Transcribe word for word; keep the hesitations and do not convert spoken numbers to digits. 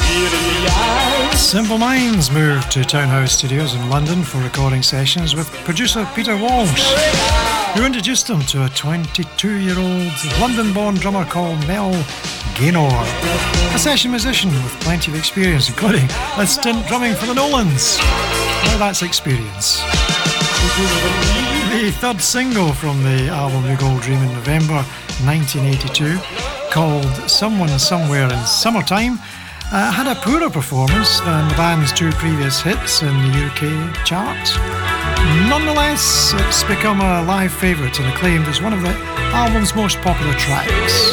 Simple Minds moved to Townhouse Studios in London for recording sessions with producer Peter Walsh, who introduced them to a twenty-two-year-old London-born drummer called Mel Gaynor, a session musician with plenty of experience, including a stint drumming for the Nolans. Now that's experience. The third single from the album The Gold Dream in November nineteen eighty-two, called Someone Somewhere in Summertime, uh, had a poorer performance than the band's two previous hits in the U K chart. Nonetheless, it's become a live favourite and acclaimed as one of the album's most popular tracks.